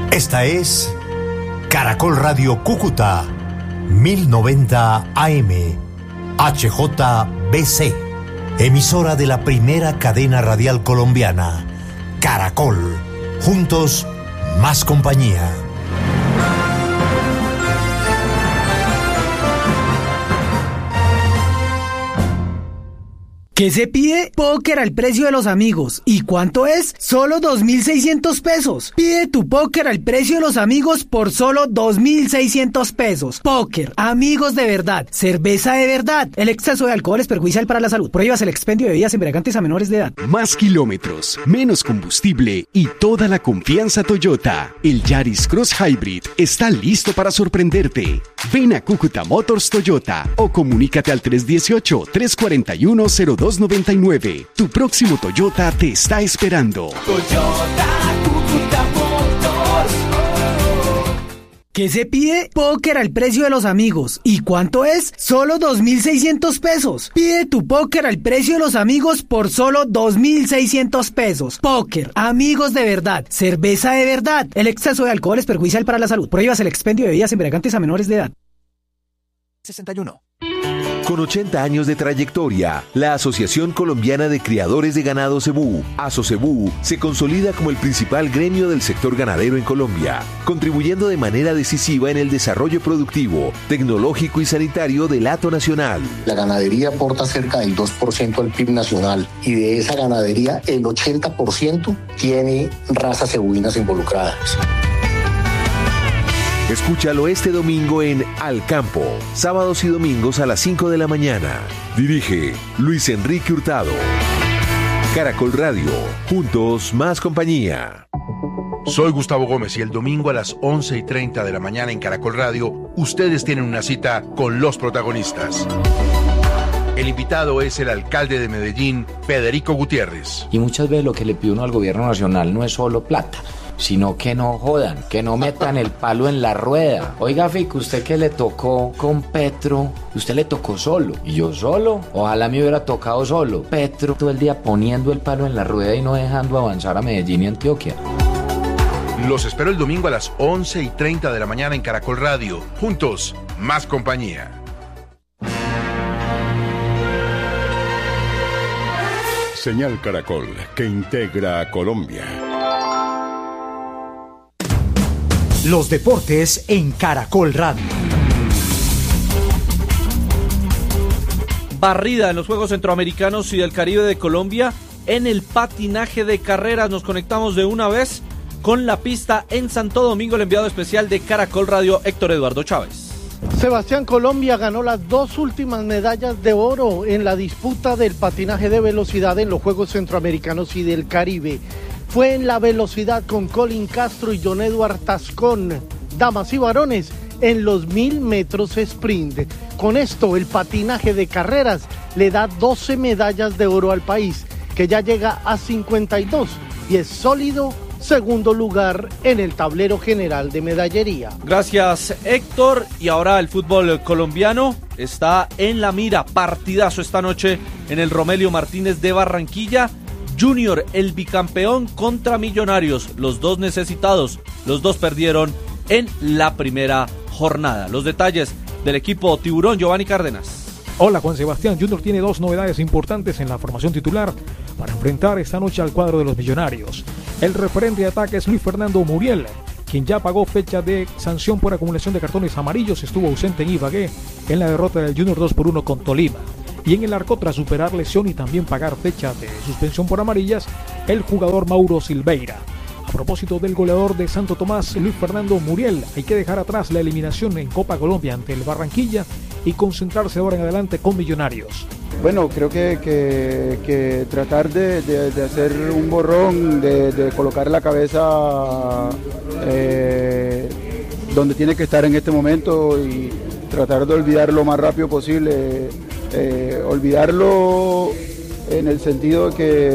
Esta es Caracol Radio Cúcuta, 1090 AM, HJBC, emisora de la primera cadena radial colombiana, Caracol. Juntos, más compañía. ¿Qué se pide? Póker al precio de los amigos. ¿Y cuánto es? Solo 2.600 pesos. Pide tu póker al precio de los amigos por solo 2.600 pesos. Póker, amigos de verdad, cerveza de verdad. El exceso de alcohol es perjudicial para la salud. Prohíbas el expendio de bebidas embriagantes a menores de edad. Más kilómetros, menos combustible y toda la confianza Toyota. El Yaris Cross Hybrid está listo para sorprenderte. Ven a Cúcuta Motors Toyota o comunícate al 318-341-0299. Tu próximo Toyota te está esperando. Toyota, Cúcuta Motors. ¿Qué se pide? Póker al precio de los amigos. ¿Y cuánto es? Solo 2.600 pesos. Pide tu póker al precio de los amigos por solo 2.600 pesos. Póker, amigos de verdad, cerveza de verdad. El exceso de alcohol es perjudicial para la salud. Prohíbas el expendio de bebidas embriagantes a menores de edad. 61. Con 80 años de trayectoria, la Asociación Colombiana de Criadores de Ganado Cebú, ASOCEBU, se consolida como el principal gremio del sector ganadero en Colombia, contribuyendo de manera decisiva en el desarrollo productivo, tecnológico y sanitario del hato nacional. La ganadería aporta cerca del 2% al PIB nacional y de esa ganadería el 80% tiene razas cebuinas involucradas. Escúchalo este domingo en Al Campo, sábados y domingos a las 5 de la mañana. Dirige Luis Enrique Hurtado. Caracol Radio, juntos más compañía. Soy Gustavo Gómez y el domingo a las 11:30 de la mañana en Caracol Radio, ustedes tienen una cita con los protagonistas. El invitado es el alcalde de Medellín, Federico Gutiérrez. Y muchas veces lo que le pide uno al gobierno nacional no es solo plata, sino que no jodan, que no metan el palo en la rueda. Oiga, Fico, usted que le tocó con Petro, usted le tocó solo, y yo solo. Ojalá me hubiera tocado solo. Petro todo el día poniendo el palo en la rueda y no dejando avanzar a Medellín y Antioquia. Los espero el domingo a las 11:30 de la mañana en Caracol Radio. Juntos, más compañía. Señal Caracol, que integra a Colombia. Los deportes en Caracol Radio. Barrida en los Juegos Centroamericanos y del Caribe de Colombia en el patinaje de carreras. Nos conectamos de una vez con la pista en Santo Domingo, el enviado especial de Caracol Radio, Héctor Eduardo Chávez. Sebastián, Colombia ganó las dos últimas medallas de oro en la disputa del patinaje de velocidad en los Juegos Centroamericanos y del Caribe. Fue en la velocidad con Colin Castro y John Edward Tascón, damas y varones, en los 1000 metros sprint. Con esto, el patinaje de carreras le da 12 medallas de oro al país, que ya llega a 52 y es sólido segundo lugar en el tablero general de medallería. Gracias, Héctor. Y ahora el fútbol colombiano está en la mira. Partidazo esta noche en el Romelio Martínez de Barranquilla. Junior, el bicampeón contra Millonarios. Los dos necesitados, los dos perdieron en la primera jornada. Los detalles del equipo Tiburón, Giovanni Cárdenas. Hola Juan Sebastián, Junior tiene dos novedades importantes en la formación titular para enfrentar esta noche al cuadro de los Millonarios. El referente de ataque es Luis Fernando Muriel, quien ya pagó fecha de sanción por acumulación de cartones amarillos, estuvo ausente en Ibagué en la derrota del Junior 2-1 con Tolima. Y en el arco, tras superar lesión y también pagar fecha de suspensión por amarillas, el jugador Mauro Silveira. A propósito del goleador de Santo Tomás, Luis Fernando Muriel, hay que dejar atrás la eliminación en Copa Colombia ante el Barranquilla y concentrarse ahora en adelante con Millonarios. Bueno, creo que tratar de hacer un borrón, de colocar la cabeza donde tiene que estar en este momento y tratar de olvidar lo más rápido posible, olvidarlo en el sentido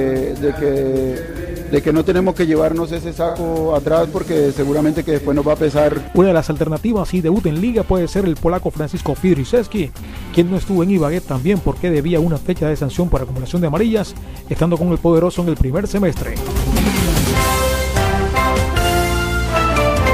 de que no tenemos que llevarnos ese saco atrás porque seguramente que después nos va a pesar. Una de las alternativas y debut en liga puede ser el polaco Francisco Fidryszewski, quien no estuvo en Ibagué también porque debía una fecha de sanción por acumulación de amarillas, estando con el poderoso en el primer semestre.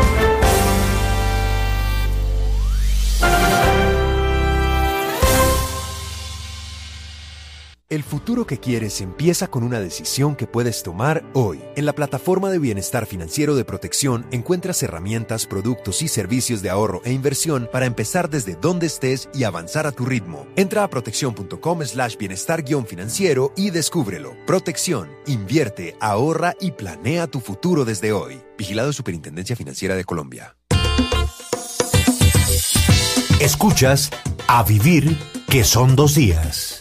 El futuro que quieres empieza con una decisión que puedes tomar hoy. En la plataforma de bienestar financiero de Protección encuentras herramientas, productos y servicios de ahorro e inversión para empezar desde donde estés y avanzar a tu ritmo. Entra a protección.com/bienestar-financiero y descúbrelo. Protección, invierte, ahorra y planea tu futuro desde hoy. Vigilado Superintendencia Financiera de Colombia. Escuchas A Vivir, que son 2 días.